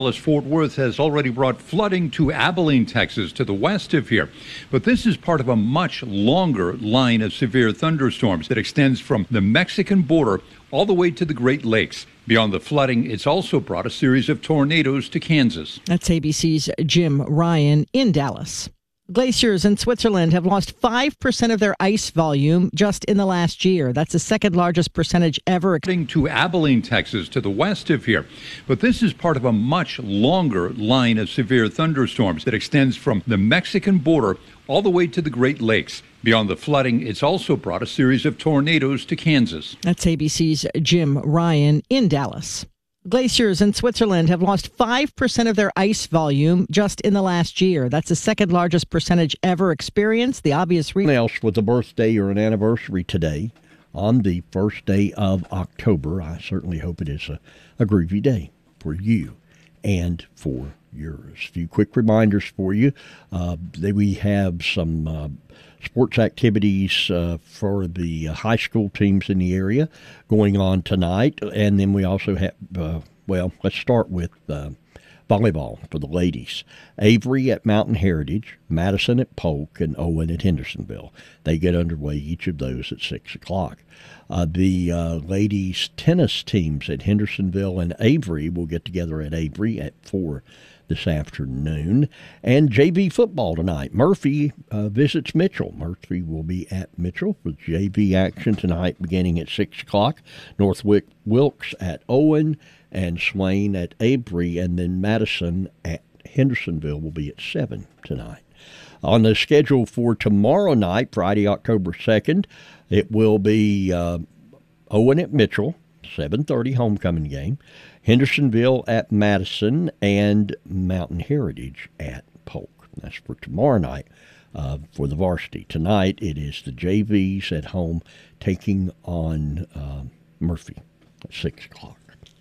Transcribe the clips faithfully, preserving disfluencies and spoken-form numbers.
Fort Worth has already brought flooding to Abilene, Texas, to the west of here. But this is part of a much longer line of severe thunderstorms that extends from the Mexican border all the way to the Great Lakes. Beyond the flooding, it's also brought a series of tornadoes to Kansas. That's A B C's Jim Ryan in Dallas. Glaciers in Switzerland have lost five percent of their ice volume just in the last year. That's the second largest percentage ever. To Abilene, Texas, to the west of here. But this is part of a much longer line of severe thunderstorms that extends from the Mexican border all the way to the Great Lakes. Beyond the flooding, it's also brought a series of tornadoes to Kansas. That's A B C's Jim Ryan in Dallas. Glaciers in Switzerland have lost five percent of their ice volume just in the last year. That's the second largest percentage ever experienced. The obvious reason else with a birthday or an anniversary today on the first day of October. I certainly hope it is a, a groovy day for you and for yours. A few quick reminders for you. Uh, that we have some uh, sports activities uh, for the uh, high school teams in the area going on tonight. And then we also have, uh, well, let's start with uh, volleyball for the ladies. Avery at Mountain Heritage, Madison at Polk, and Owen at Hendersonville. They get underway, each of those at six o'clock. Uh, the uh, ladies' tennis teams at Hendersonville and Avery will get together at Avery at four this afternoon. And J V football tonight. Murphy uh, visits Mitchell. Murphy will be at Mitchell for J V action tonight beginning at six o'clock. Northwick Wilkes at Owen and Swain at Avery. And then Madison at Hendersonville will be at seven tonight. On the schedule for tomorrow night, Friday, October second, it will be uh, Owen at Mitchell, seven thirty homecoming game. Hendersonville at Madison, and Mountain Heritage at Polk. That's for tomorrow night uh, for the varsity. Tonight it is the J Vs at home taking on uh, Murphy at six o'clock.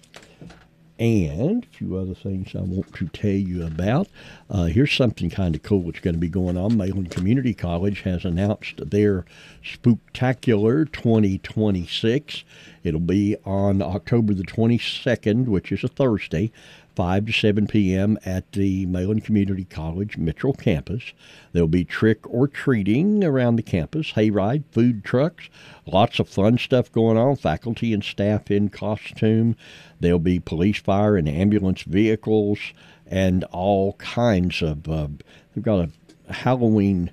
And a few other things I want to tell you about. Uh, here's something kind of cool that's going to be going on. Mayland Community College has announced their Spooktacular twenty twenty-six. It'll be on October the twenty-second, which is a Thursday, five to seven p.m. at the Mayland Community College Mitchell campus. There'll be trick-or-treating around the campus, hayride, food trucks, lots of fun stuff going on, faculty and staff in costume. There'll be police, fire, and ambulance vehicles and all kinds of, uh, they've got a Halloween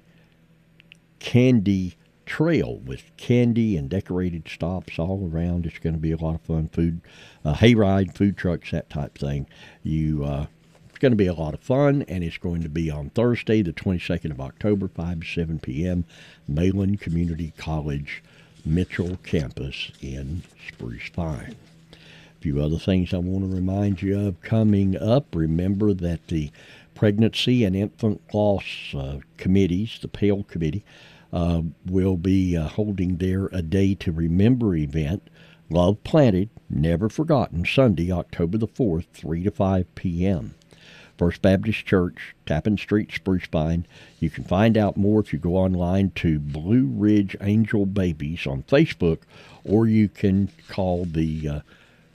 candy trail with candy and decorated stops all around. It's going to be a lot of fun. Food, uh, hayride, food trucks, that type thing. You, uh, it's going to be a lot of fun, and it's going to be on Thursday, the twenty-second of October, five to seven p.m., Mayland Community College, Mitchell campus in Spruce Pine. A few other things I want to remind you of coming up. Remember that the Pregnancy and Infant Loss uh, Committees, the PALE Committee, Uh, will be uh, holding their A Day to Remember event, Love Planted, Never Forgotten, Sunday, October the fourth, three to five p.m. First Baptist Church, Tappan Street, Spruce Pine. You can find out more if you go online to Blue Ridge Angel Babies on Facebook, or you can call the uh,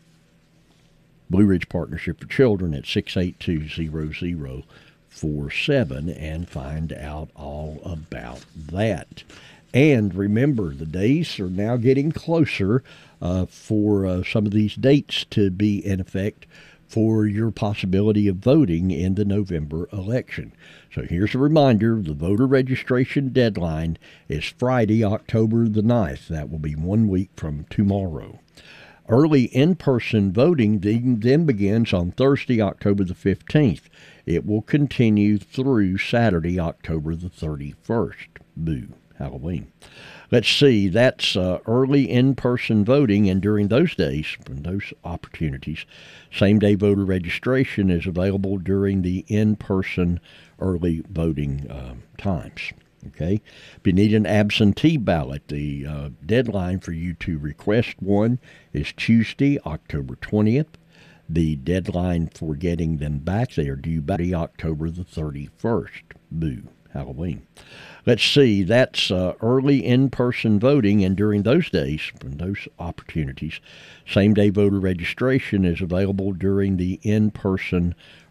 Blue Ridge Partnership for Children at six eight two, zero zero four seven and find out all about that. And remember, the days are now getting closer uh, for uh, some of these dates to be in effect for your possibility of voting in the November election. So here's a reminder, the voter registration deadline is Friday, October the ninth. That will be one week from tomorrow. Early in-person voting then begins on Thursday, October the fifteenth. It will continue through Saturday, October the thirty-first. Boo, Halloween. Let's see, that's uh, early in-person voting, and during those days, from those opportunities, same-day voter registration is available during the in-person early voting uh, times. Okay, if you need an absentee ballot, the uh, deadline for you to request one is Tuesday, October twentieth. The deadline for getting them back, they are due by October the thirty-first. Boo, Halloween. Let's see, that's uh, early in-person voting, and during those days, from those opportunities, same-day voter registration is available during the in-person